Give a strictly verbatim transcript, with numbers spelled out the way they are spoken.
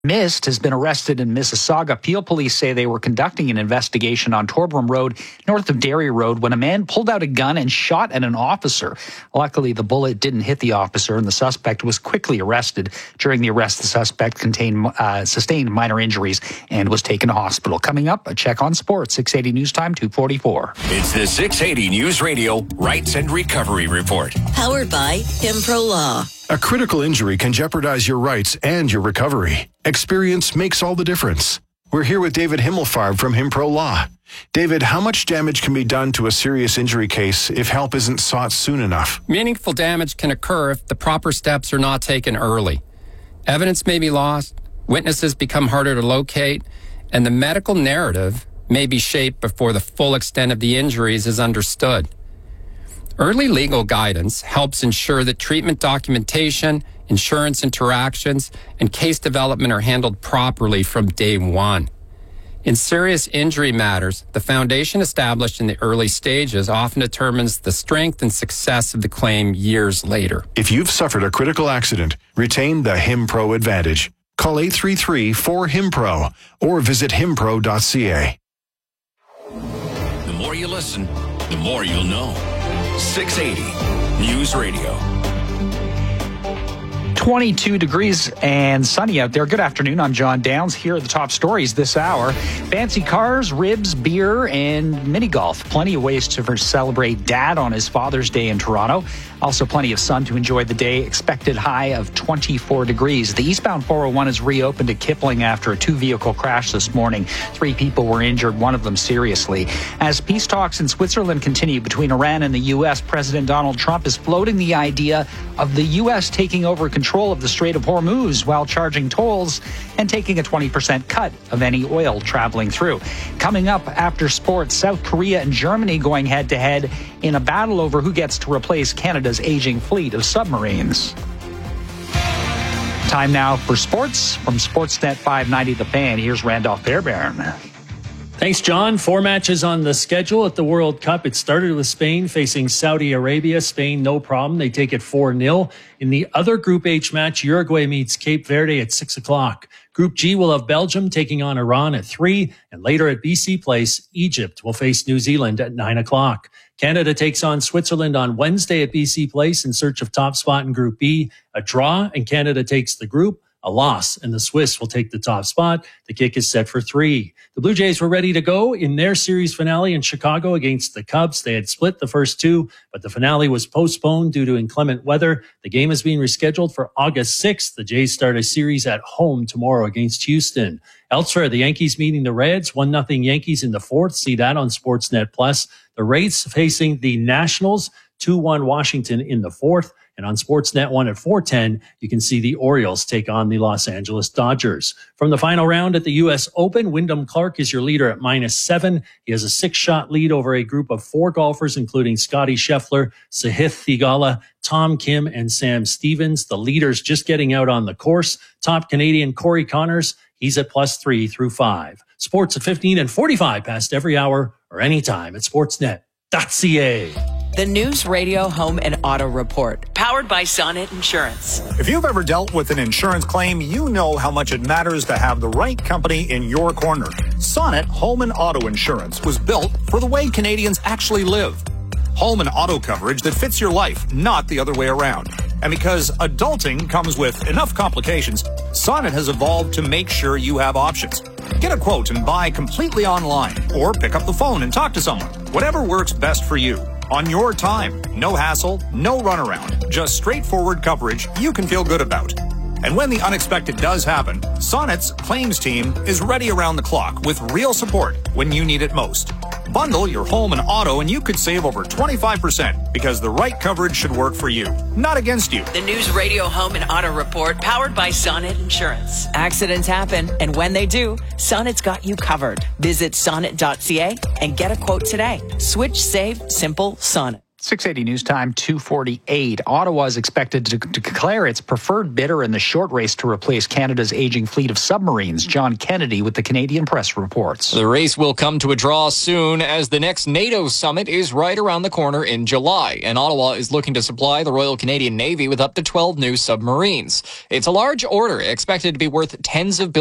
Mist has been arrested in Mississauga. Peel police say they were conducting an investigation on Torbram Road, north of Derry Road, when a man pulled out a gun and shot at an officer. Luckily, the bullet didn't hit the officer, and the suspect was quickly arrested. During the arrest, the suspect contained, uh, sustained minor injuries and was taken to hospital. Coming up, a check on sports. six eighty News Time, two forty-four. It's the six eighty News Radio Rights and Recovery Report. Powered by Himpro Law. A critical injury can jeopardize your rights and your recovery. Experience makes all the difference. We're here with David Himmelfarb from Himpro Law. David, how much damage can be done to a serious injury case if help isn't sought soon enough? Meaningful damage can occur if the proper steps are not taken early. Evidence may be lost, witnesses become harder to locate, and the medical narrative may be shaped before the full extent of the injuries is understood. Early legal guidance helps ensure that treatment documentation, insurance interactions, and case development are handled properly from day one. In serious injury matters, the foundation established in the early stages often determines the strength and success of the claim years later. If you've suffered a critical accident, retain the Himpro Advantage. Call eight three three, four, H I M P R O or visit himpro dot c a. The more you listen, the more you'll know. six eighty News Radio. twenty-two degrees and sunny out there. Good afternoon. I'm John Downs. Here are the top stories this hour. Fancy cars, ribs, beer, and mini golf. Plenty of ways to celebrate Dad on his Father's Day in Toronto. Also plenty of sun to enjoy the day. Expected high of twenty-four degrees. The eastbound four oh one is reopened at Kipling after a two-vehicle crash this morning. Three people were injured, one of them seriously. As peace talks in Switzerland continue between Iran and the U S, President Donald Trump is floating the idea of the U S taking over control of the Strait of Hormuz while charging tolls and taking a twenty percent cut of any oil traveling through. Coming up after sports, South Korea and Germany going head-to-head in a battle over who gets to replace Canada's aging fleet of submarines. Time now for sports from Sportsnet five ninety The Fan. Here's Randolph Fairbairn. Thanks, John. Four matches on the schedule at the World Cup. It started with Spain facing Saudi Arabia. Spain, no problem. They take it four nil. In the other Group H match, Uruguay meets Cape Verde at six o'clock. Group G will have Belgium taking on Iran at three. And later at B C Place, Egypt will face New Zealand at nine o'clock. Canada takes on Switzerland on Wednesday at B C Place in search of top spot in Group B. A draw, and Canada takes the group. A loss, and the Swiss will take the top spot. The kick is set for three. The Blue Jays were ready to go in their series finale in Chicago against the Cubs. They had split the first two, but the finale was postponed due to inclement weather. The game is being rescheduled for August sixth. The Jays start a series at home tomorrow against Houston. Elsewhere, the Yankees meeting the Reds, one nothing Yankees in the fourth. See that on Sportsnet Plus. The Rays facing the Nationals, two one Washington in the fourth. And on Sportsnet one at four ten, you can see the Orioles take on the Los Angeles Dodgers. From the final round at the U S Open, Wyndham Clark is your leader at minus seven. He has a six-shot lead over a group of four golfers, including Scotty Scheffler, Sahith Theegala, Tom Kim, and Sam Stevens. The leaders just getting out on the course. Top Canadian Corey Connors, he's at plus three through five. Sports at fifteen and forty-five past every hour or anytime at sportsnet dot c a. The News Radio Home and Auto Report, powered by Sonnet Insurance. If you've ever dealt with an insurance claim, you know how much it matters to have the right company in your corner. Sonnet Home and Auto Insurance was built for the way Canadians actually live. Home and auto coverage that fits your life, not the other way around. And because adulting comes with enough complications, Sonnet has evolved to make sure you have options. Get a quote and buy completely online, or pick up the phone and talk to someone. Whatever works best for you. On your time. No hassle, no runaround. Just straightforward coverage you can feel good about. And when the unexpected does happen, Sonnet's claims team is ready around the clock with real support when you need it most. Bundle your home and auto and you could save over twenty-five percent because the right coverage should work for you, not against you. The News Radio Home and Auto Report, powered by Sonnet Insurance. Accidents happen, and when they do, Sonnet's got you covered. Visit sonnet dot c a and get a quote today. Switch, save, simple, Sonnet. six eighty News Time, two forty-eight. Ottawa is expected to, to declare its preferred bidder in the short race to replace Canada's aging fleet of submarines. John Kennedy with the Canadian Press reports. The race will come to a draw soon as the next NATO summit is right around the corner in July, and Ottawa is looking to supply the Royal Canadian Navy with up to twelve new submarines. It's a large order expected to be worth tens of billions